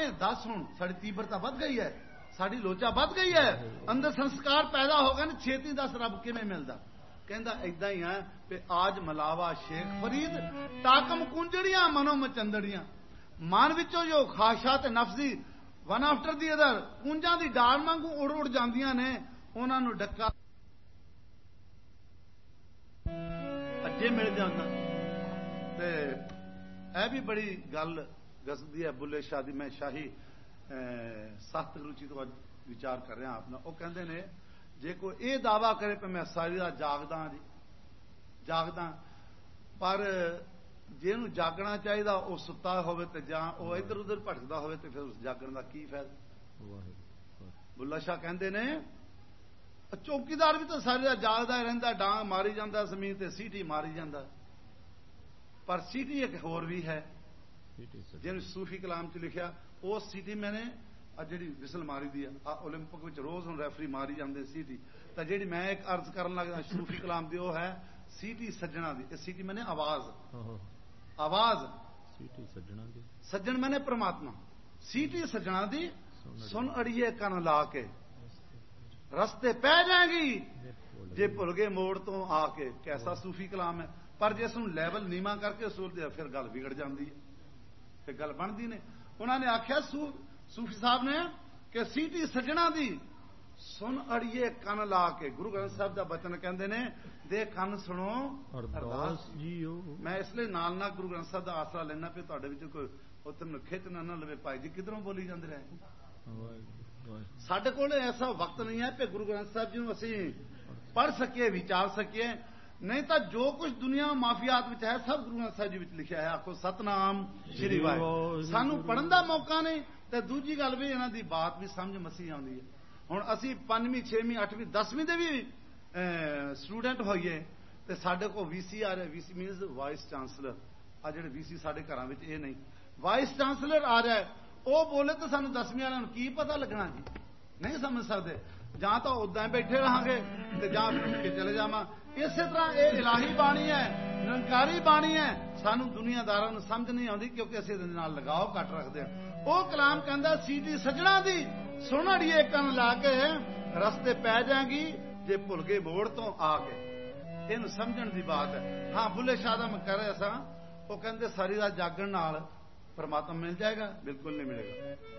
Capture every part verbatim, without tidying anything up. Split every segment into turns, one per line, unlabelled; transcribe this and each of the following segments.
दस हुण साडी तीव्रता वध गई है, साडी लोचा वध गई है, अंदर संस्कार पैदा हो गए, छेती दस रब किवें मिलदा। कहंदा इदां ही है कि आज मलावा शेख फरीद टाकम कुंजड़ियां मनो मचंदड़ियां, मन विचों जो खाशा ते नफसी वन आफ्टर दी अदर कुंजां दी डाल वांगू उड़ उड़ जांदियां ने, उन्हां नूं डक्का अजे मिल जांदा। ते यह भी बड़ी गल गसदी है बुल्ले शाह दी। मैं शाही सख्त रुचि तो विचार कर रहा अपना। वो कहते ने जे कोई ये दावा करे कि मैं सारी रात जागदा जी जागदा, पर जे नूं जागना चाहिए वो सुता होवे ते जां वो इधर उधर भटकदा होवे ते फिर उस जागण का की फायदा। बुल्ला शाह कहते ने चौकीदार भी तो सारी रात जागदा रहिंदा, डांग मारी जांदा जमीन ते सीटी मारी जांदा, पर सीटी एक होर भी है जिन्हें सूफी कलाम च लिखा। उस सीटी मैंने जी विसल मारी दी आ ओलंपिक में रोज हम रैफरी मारी जाते सीटी, तो जी मैं एक अर्ज कर लगता सूफी कलाम की वो है सीटी सज्जना दी। सीटी मैंने आवाज आवाज सीटी सज्जना दी, सज्जन मैंने परमात्मा, सीटी सज्जना दी सुन अड़िए कन ला के रस्ते पै जाएगी जे भुल गए मोड़ तो आके। कैसा सूफी कलाम है, पर जिस लैवल नीमा करके सोचते फिर गल बिगड़ जाती है, फिर गल बनती ने। उन्होंने आख्या सू सूफी साहब ने कि सीटी सज्जना दी सुन अड़िए कन ला के। गुरु ग्रंथ साहब का बचन कहते ने दे कन सुनो अरदास जीओ। मैं इसलिए नाल ना गुरु ग्रंथ साहब का आसरा लेना पे तुहाडे विच कोई उत्तम खिच ना ना लवे भाई जी किधरों बोली जाते रहे। साडे कोल ऐसा वक्त नहीं है कि गुरु ग्रंथ साहब जी नूं असीं पढ़ सकिए विचार सकिए, नहीं तो जो कुछ दुनिया माफियात विच है सब गुरु ग्रंथ साहब जी विच लिखा है। आखो सतनाम श्री वाहिगुरू। सानू पढ़न का मौका नहीं तो दूजी गल भी इन्हां दी बात भी समझ मसी आउंदी है। हुण असीं पंजवीं छेवीं अठवीं दसवीं दे भी स्टूडेंट होइए ते साडे कोल वीसी आ रहा। VC मीनस vice chancellor. आ जिहड़े वीसी साडे घरां विच इह नहीं, वाइस चांसलर आ रहा है, वो बोले तो सानू दसवीं वालिआं नूं की पता लगना जी, नहीं समझ सकते। जां तो उदां बैठे रहांगे ते जां के चले जावां। इसे तरह ये इलाही बाणी है, निरंकारी बाणी है, सानू दुनियादारां नूं समझ नहीं आउंदी क्योंकि असीं इहदे नाल लगाव घट रखदे हां। ਉਹ कलाम कहता सीटी सजना दी सुन अड़िए कन ला के रस्ते पै जाएगी जे भुल गए मोड़ तो आके। इन समझण दी बात है। हाँ बुल्ले शाह दा मैं कह रहा सा, वो कहते सारी रात जागण नाल परमात्मा मिल जाएगा, बिल्कुल नहीं मिलेगा।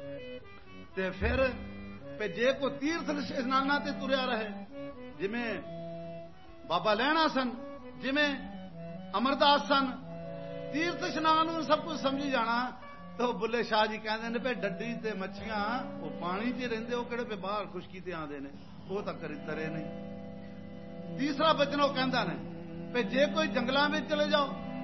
ते फिर जे कोई तीर्थ स्नाना ते तुरिया रहे, जिमें बाबा लैणा सन, जिमें अमरदास सन, तीर्थ स्नान सब कुछ समझी जाना। तो बुल्ले शाह जी कहते हैं भाई डड्डी ते मच्छियां वो पानी च रहिंदे, वो किहड़े बाहर खुशकी ते आंदे ने, वो तां करी तरे नहीं। तीसरा बचन वो कहंदा ने भाई जे कोई जंगलां में चले जाओ,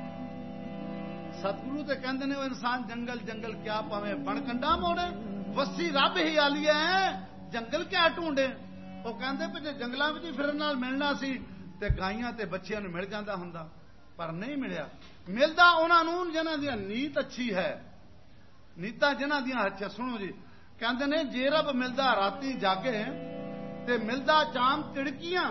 सतगुरु ते कहंदे ने वो इंसान जंगल जंगल क्या पावे बण कंडा मोड़े, वसी रब ही आलिया है जंगल क्या ढूंढे। वो कहंदे भाई जे जंगलां विच फिरन नाल मिलना सी ते गाइयां ते बच्चियां नूं मिल जांदा हुंदा, पर नहीं मिलिया। मिलदा उन्हां नूं जिन्हां दी नीत अच्छी है, नीता जिन्हां दियां अच्छा। सुनो जी, कहते ने जे रब मिलदा राती जागे ते मिलदा चाम चिड़कियां,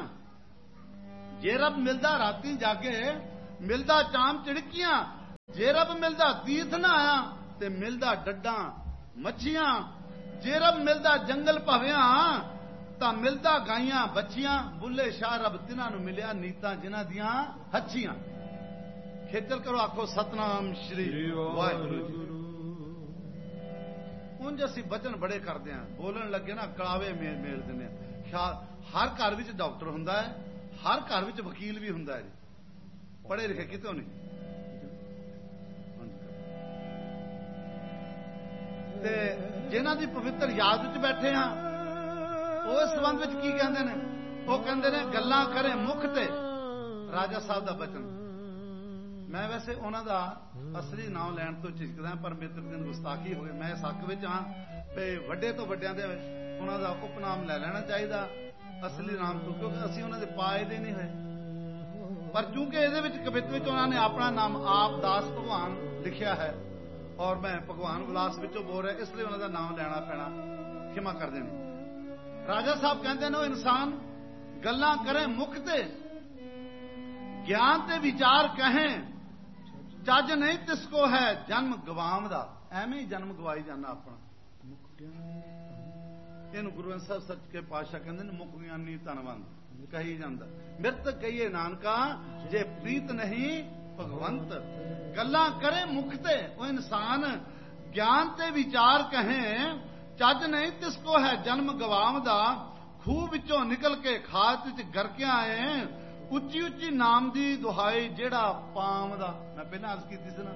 जे रब मिलदा राती जागे मिलदा चाम चिड़कियां, जे रब मिलदा तीर्थ नहाया ते मिलदा डड्डां मच्छियां, जे रब मिलदा जंगल भवियां तां मिलदा गाइयां बच्चियां। बुल्ले शाह रब तिन्हां नूं मिलिया नीतां जिन्हां दियां हच्छियां। खेचल करो आखो सतनाम श्री वाहिगुरू जी। उंज असी बचन बड़े करते हैं, बोलन लगे ना कड़ावे मेल मेल देने। हर घर विच डॉक्टर हुंदा है, हर घर विच वकील भी हुंदा है जी, पढ़े लिखे कितों नहीं। ते जिन्हां दी पवित्र याद विच बैठे हाँ, उस संबंध विच की कहंदे ने? वो कहंदे ने गल्लां करे मुख ते। राजा साहब दा बचन। मैं वैसे उन्हों का असली नाम लैन तो झिझकदा, पर मेरे दिन गुस्ताखी हो गई। मैं इस हक में हाँ भी वड्डे तो वड्डियां दे उन्हों का उपनाम लै लेना चाहिए असली नाम तो, क्योंकि असीं उन्हों दे पाए दे नहीं होए। पर चूंकि ये कवित्व उन्होंने अपना नाम आप दास भगवान लिखिया है और मैं भगवान विलास विचों बोल रहा, इसलिए उन्हों का नाम लेना पैना, खिमा कर देनी। राजा साहब कहते हैं इंसान गल्लां करे मुख ते, ज्ञान ते विचार कहें, चज नहीं तिसको है जन्म गवाम दा। एवें ही जन्म गवाई जाना अपना। ਇਹਨੂੰ ਗੁਰੂ ਗ੍ਰੰਥ ਸਾਹਿਬ ਸੱਚ ਕੇ ਪਾਤਸ਼ਾਹ ਕਹਿੰਦੇ ਨੇ ਮੁਖ ਗਿਆਨੀ ਧਨਵੰਤ ਕਹੀ ਜਾਂਦਾ। ਮਿਰਤ ਕਹੀਏ ਨਾਨਕਾ ਜੇ ਪ੍ਰੀਤ ਨਹੀਂ ਭਗਵੰਤ। ਗੱਲਾਂ ਕਰੇ ਮੁਖ ਤੇ ਉਹ ਇਨਸਾਨ ਗਿਆਨ ਤੇ ਵਿਚਾਰ ਕਹੇ ਚੱਜ ਨਹੀਂ ਤਿਸ ਕੋ ਹੈ ਜਨਮ ਗਵਾਮ ਦਾ। ਖੂਹ ਵਿੱਚੋਂ ਨਿਕਲ ਕੇ ਖਾਤ ਵਿੱਚ ਗਰਕਿਆ ਆਏ ਉੱਚੀ ਉੱਚੀ ਨਾਮ ਦੀ ਦੁਹਾਈ ਜਿਹੜਾ ਪਾਮ ਦਾ। ਮੈਂ ਪਹਿਲਾਂ ਅਰਜ਼ ਕੀਤੀ ਸੀ ਨਾ।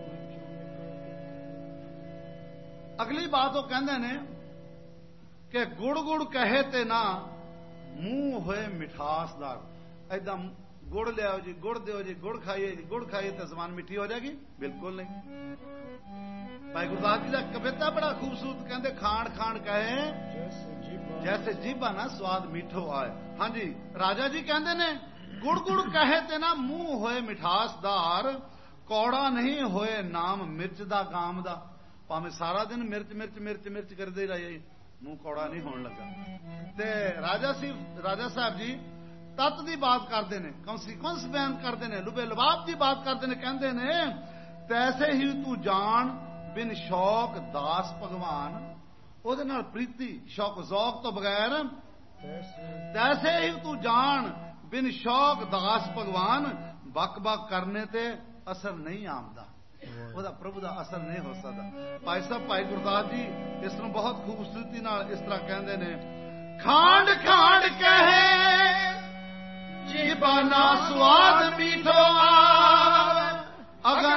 ਅਗਲੀ ਬਾਤ ਉਹ ਕਹਿੰਦੇ ਨੇ ਕਿ ਗੁੜ ਗੁੜ ਕਹੇ ਤੇ ਨਾ ਮੂੰਹ ਹੋਏ ਮਿਠਾਸਦਾਰ। ਏਦਾਂ ਗੁੜ ਲਿਆਓ ਜੀ, ਗੁੜ ਦਿਓ ਜੀ, ਗੁੜ ਖਾਈਏ ਜੀ, ਗੁੜ ਖਾਈਏ ਤਾਂ ਜ਼ਬਾਨ ਮਿੱਠੀ ਹੋ ਜਾਏਗੀ? ਬਿਲਕੁਲ ਨਹੀਂ। ਭਾਈ ਗੁਰਦਾਸ ਜੀ ਦਾ ਕਵਿਤਾ ਬੜਾ ਖੂਬਸੂਰਤ ਕਹਿੰਦੇ ਖਾਣ ਖਾਣ ਕਹੇ ਜੈਸੇ ਜੀਭਾ ਨਾ ਸਵਾਦ ਮਿੱਠੋ ਆਏ। ਹਾਂਜੀ ਰਾਜਾ ਜੀ ਕਹਿੰਦੇ ਨੇ ਗੁੜ ਗੁੜ ਕਹੇ ਤੇ ਨਾ ਮੂੰਹ ਹੋਏ ਮਿਠਾਸਦਾਰ। ਕੌੜਾ ਨਹੀਂ ਹੋਏ ਨਾਮ ਮਿਰਚ ਦਾ ਗਾਮ ਦਾ। ਭਾਵੇਂ ਸਾਰਾ ਦਿਨ ਮਿਰਚ ਮਿਰਚ ਮਿਰਚ ਮਿਰਚ ਕਰਦੇ ਰਹੇ ਮੂੰਹ ਕੌੜਾ ਨਹੀਂ ਹੋਣ ਲੱਗਾ। ਤੇ ਰਾਜਾ ਸੀ ਰਾਜਾ ਸਾਹਿਬ ਜੀ ਤਤ ਦੀ ਬਾਤ ਕਰਦੇ ਨੇ, ਕੰਸੀਕੁਐਂਸ ਬਿਆਨ ਕਰਦੇ ਨੇ, ਲੁਬੇ ਲਬਾਬ ਦੀ ਬਾਤ ਕਰਦੇ ਨੇ। ਕਹਿੰਦੇ ਨੇ ਤੈਸੇ ਹੀ ਤੂੰ ਜਾਣ ਬਿਨ ਸ਼ੌਕ ਦਾਸ ਭਗਵਾਨ। ਉਹਦੇ ਨਾਲ ਪ੍ਰੀਤੀ ਸ਼ੌਕ ਜ਼ੌਕ ਤੋਂ ਬਗੈਰ ਤੈਸੇ ਹੀ ਤੂੰ ਜਾਣ ਬਿਨ ਸ਼ੌਕ ਦਾਸ ਭਗਵਾਨ। ਬਕ ਬਕ ਕਰਨੇ ਤੇ ਅਸਰ ਨਹੀਂ ਆਉਂਦਾ। ਉਹਦਾ ਪ੍ਰਭੂ ਦਾ ਅਸਰ ਨਹੀਂ ਹੋ ਸਕਦਾ। ਭਾਈ ਸਾਹਿਬ ਭਾਈ ਗੁਰਦਾਸ ਜੀ ਇਸ ਨੂੰ ਬਹੁਤ ਖੂਬਸੂਰਤੀ ਨਾਲ ਇਸ ਤਰ੍ਹਾਂ ਕਹਿੰਦੇ ਨੇ ਖਾਂਡ ਖਾਂਡ ਕਹੇ ਜੀਭਾ ਨਾ ਸਵਾਦ ਮੀਠੋ ਆ। ਅਗਨ